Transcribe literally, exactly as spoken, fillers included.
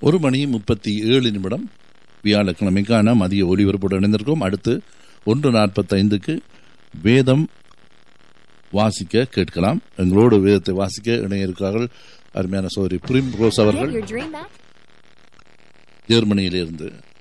ஒரு மணி முப்பத்தி ஏழு நிமிடம் வியாழக்கிழமைக்கான மதிய ஒலிபரப்புடன் இணைந்திருக்கோம். அடுத்து ஒன்று நாற்பத்தைந்துக்கு வேதம் வாசிக்க கேட்கலாம். எங்களோடு வேதத்தை வாசிக்க இணைய இருக்கிறார்கள் அருமையான சோதரி பிரிம் ரோஸ் அவர்கள் ஜெர்மனியிலிருந்து.